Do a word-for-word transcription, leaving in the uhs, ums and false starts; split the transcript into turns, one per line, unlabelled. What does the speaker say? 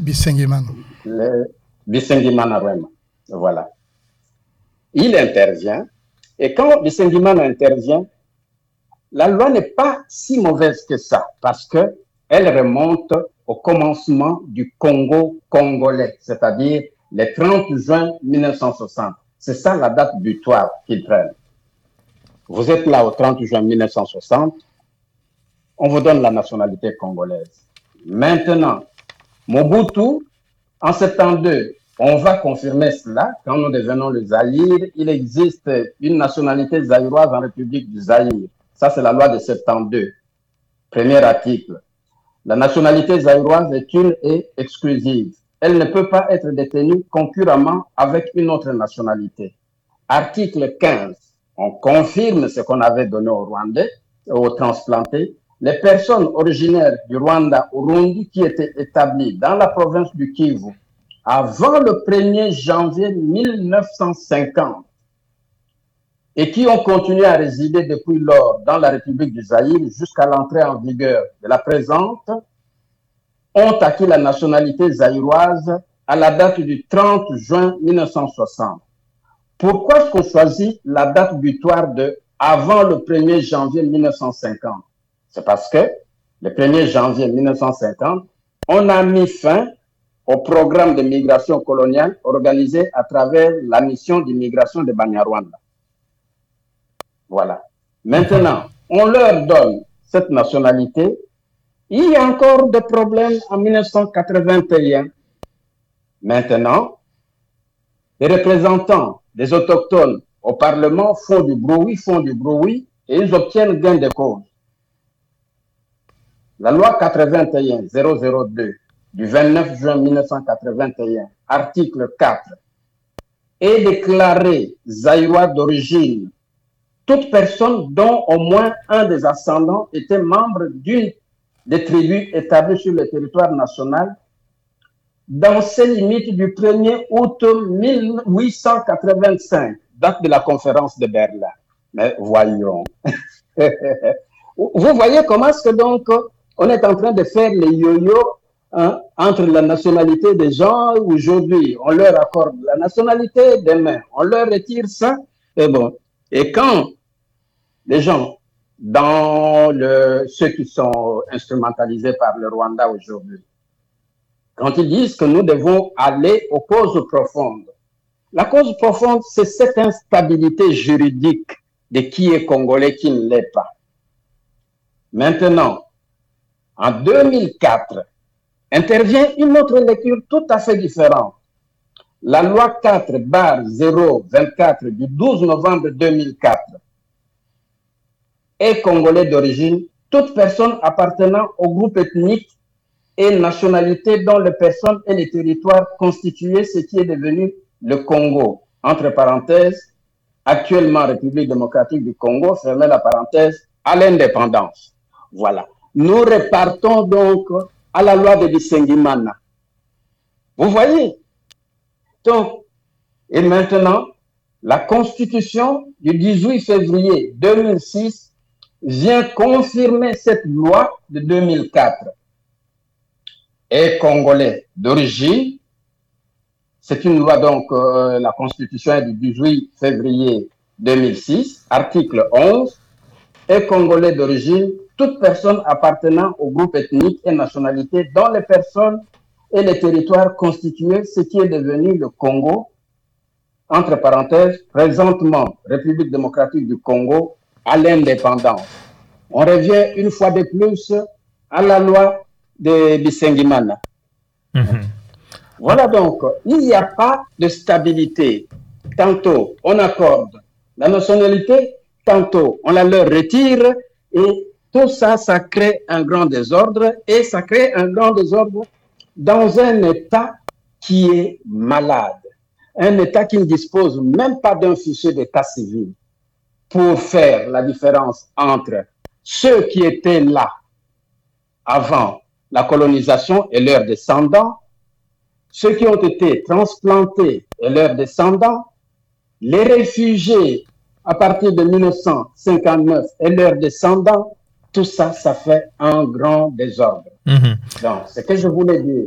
Bisengimana.
Le Bisengimana Rwema. Voilà. Il intervient, et quand Bisengimana intervient, la loi n'est pas si mauvaise que ça, parce qu'elle remonte au commencement du Congo congolais, c'est-à-dire le trente juin mille neuf cent soixante. C'est ça la date butoir qu'ils prennent. Vous êtes là au trente juin mille neuf cent soixante, on vous donne la nationalité congolaise. Maintenant, Mobutu, en soixante-douze, on va confirmer cela. Quand nous devenons le Zaïre, il existe une nationalité zaïroise en République du Zaïre. Ça, c'est la loi de soixante-douze. Premier article. La nationalité zaïroise est une et exclusive. Elle ne peut pas être détenue concurremment avec une autre nationalité. Article quinze. On confirme ce qu'on avait donné aux Rwandais, aux transplantés. Les personnes originaires du Rwanda au Burundi qui étaient établies dans la province du Kivu avant le premier janvier mille neuf cent cinquante et qui ont continué à résider depuis lors dans la République du Zaïre jusqu'à l'entrée en vigueur de la présente, ont acquis la nationalité zaïroise à la date du trente juin mille neuf cent soixante. Pourquoi est-ce qu'on choisit la date butoir de avant le premier janvier mille neuf cent cinquante? C'est parce que le premier janvier mille neuf cent cinquante, on a mis fin au programme de migration coloniale organisé à travers la mission d'immigration de Banyarwanda. Voilà. Maintenant, on leur donne cette nationalité. Il y a encore des problèmes en mille neuf cent quatre-vingt-un. Maintenant, les représentants des autochtones au Parlement font du bruit, font du bruit et ils obtiennent gain de cause. La loi quatre-vingt-un zéro zéro deux du vingt-neuf juin mille neuf cent quatre-vingt-un, article quatre, est déclarée zaïrois d'origine toute personne dont au moins un des ascendants était membre d'une des tribus établies sur le territoire national dans ces limites du premier août mille huit cent quatre-vingt-cinq, date de la conférence de Berlin. Mais voyons. Vous voyez comment est-ce que donc on est en train de faire les yo-yo hein, entre la nationalité des gens aujourd'hui. On leur accorde la nationalité, demain on leur retire ça. Et bon. Et quand les gens, dans le, ceux qui sont instrumentalisés par le Rwanda aujourd'hui, quand ils disent que nous devons aller aux causes profondes, la cause profonde, c'est cette instabilité juridique de qui est congolais, qui ne l'est pas. Maintenant, en deux mille quatre, intervient une autre lecture tout à fait différente. La loi quatre barre zéro vingt-quatre du douze novembre deux mille quatre est congolais d'origine, toute personne appartenant au groupe ethnique et nationalité dont les personnes et les territoires constituaient ce qui est devenu le Congo, entre parenthèses, actuellement République démocratique du Congo, fermez la parenthèse, à l'indépendance. Voilà. Nous repartons donc à la loi de Bisengimana. Vous voyez? Donc, et maintenant, la Constitution du dix-huit février deux mille six vient confirmer cette loi de deux mille quatre. Et congolais d'origine, c'est une loi donc, euh, la Constitution est du dix-huit février deux mille six, article onze, et congolais d'origine, toute personne appartenant au groupe ethnique et nationalité dont les personnes et les territoires constituaient ce qui est devenu le Congo, entre parenthèses, présentement République démocratique du Congo, à l'indépendance. On revient une fois de plus à la loi de Bisengimana. Mm-hmm. Voilà donc, il n'y a pas de stabilité. Tantôt, on accorde la nationalité, tantôt, on la leur retire, et tout ça, ça crée un grand désordre, et ça crée un grand désordre dans un État qui est malade, un État qui ne dispose même pas d'un fichier d'état civil pour faire la différence entre ceux qui étaient là avant la colonisation et leurs descendants, ceux qui ont été transplantés et leurs descendants, les réfugiés à partir de mille neuf cent cinquante-neuf et leurs descendants, tout ça, ça fait un grand désordre. Mm-hmm. Donc, ce que je voulais dire,